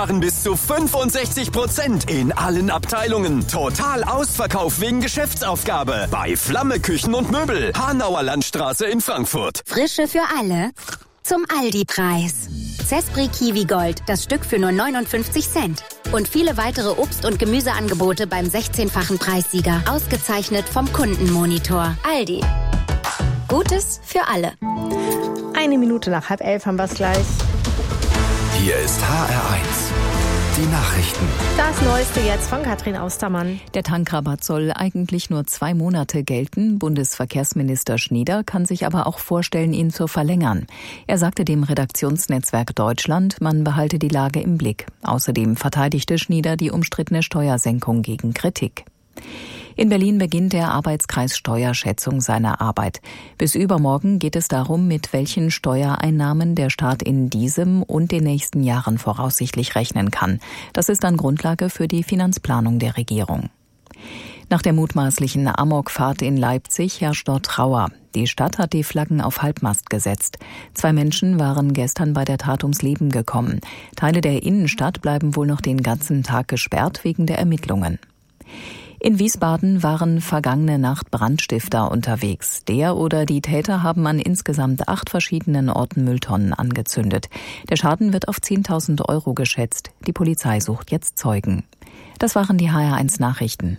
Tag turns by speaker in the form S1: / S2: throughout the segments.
S1: Bis zu 65% in allen Abteilungen. Total Ausverkauf wegen Geschäftsaufgabe. Bei Flamme Küchen und Möbel. Hanauer Landstraße in Frankfurt.
S2: Frische für alle. Zum Aldi-Preis. Zespri Kiwi Gold, das Stück für nur 59 Cent. Und viele weitere Obst- und Gemüseangebote beim 16-fachen Preissieger. Ausgezeichnet vom Kundenmonitor. Aldi. Gutes für alle.
S3: 1 Minute nach 10:30 haben wir es gleich.
S4: Hier ist HR1, die Nachrichten.
S3: Das Neueste jetzt von Katrin Austermann.
S5: Der Tankrabatt soll eigentlich nur 2 Monate gelten. Bundesverkehrsminister Schnieder kann sich aber auch vorstellen, ihn zu verlängern. Er sagte dem Redaktionsnetzwerk Deutschland, man behalte die Lage im Blick. Außerdem verteidigte Schnieder die umstrittene Steuersenkung gegen Kritik. In Berlin beginnt der Arbeitskreis Steuerschätzung seine Arbeit. Bis übermorgen geht es darum, mit welchen Steuereinnahmen der Staat in diesem und den nächsten Jahren voraussichtlich rechnen kann. Das ist dann Grundlage für die Finanzplanung der Regierung. Nach der mutmaßlichen Amokfahrt in Leipzig herrscht dort Trauer. Die Stadt hat die Flaggen auf Halbmast gesetzt. 2 Menschen waren gestern bei der Tat ums Leben gekommen. Teile der Innenstadt bleiben wohl noch den ganzen Tag gesperrt wegen der Ermittlungen. In Wiesbaden waren vergangene Nacht Brandstifter unterwegs. Der oder die Täter haben an insgesamt 8 verschiedenen Orten Mülltonnen angezündet. Der Schaden wird auf 10.000 € geschätzt. Die Polizei sucht jetzt Zeugen. Das waren die HR1 Nachrichten.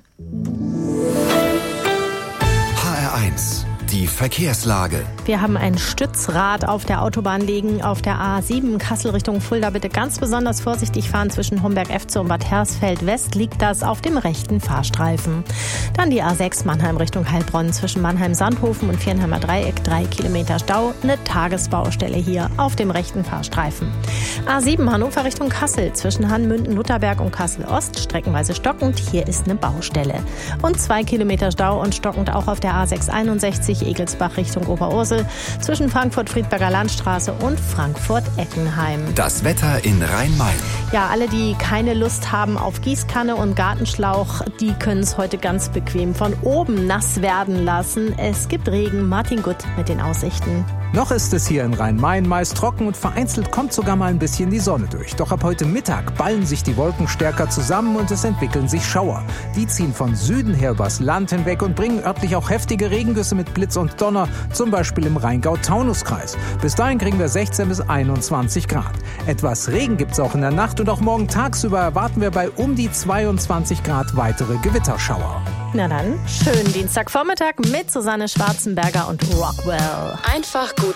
S4: HR1, die Verkehrslage.
S3: Wir haben ein Stützrad auf der Autobahn liegen. Auf der A7 Kassel Richtung Fulda bitte ganz besonders vorsichtig fahren. Zwischen Homberg-Efze und Bad Hersfeld West liegt das auf dem rechten Fahrstreifen. Dann die A6 Mannheim Richtung Heilbronn. Zwischen Mannheim-Sandhofen und Viernheimer Dreieck 3 Kilometer Stau. Eine Tagesbaustelle hier auf dem rechten Fahrstreifen. A7 Hannover Richtung Kassel. Zwischen Hannmünden-Lutherberg und Kassel-Ost streckenweise stockend. Hier ist eine Baustelle. Und 2 Kilometer Stau und stockend auch auf der A661 Egelsbach Richtung Oberursel. Zwischen Frankfurt-Friedberger Landstraße und Frankfurt-Eckenheim.
S4: Das Wetter in Rhein-Main.
S3: Ja, alle, die keine Lust haben auf Gießkanne und Gartenschlauch, die können es heute ganz bequem von oben nass werden lassen. Es gibt Regen. Martin Gutt mit den Aussichten.
S6: Noch ist es hier in Rhein-Main meist trocken und vereinzelt kommt sogar mal ein bisschen die Sonne durch. Doch ab heute Mittag ballen sich die Wolken stärker zusammen und es entwickeln sich Schauer. Die ziehen von Süden her übers Land hinweg und bringen örtlich auch heftige Regengüsse mit Blitz und Donner, zum Beispiel im Rheingau-Taunus-Kreis. Bis dahin kriegen wir 16 bis 21 Grad. Etwas Regen gibt's auch in der Nacht und auch morgen tagsüber erwarten wir bei um die 22 Grad weitere Gewitterschauer.
S3: Na dann, schönen Dienstagvormittag mit Susanne Schwarzenberger und Rockwell.
S2: Einfach gut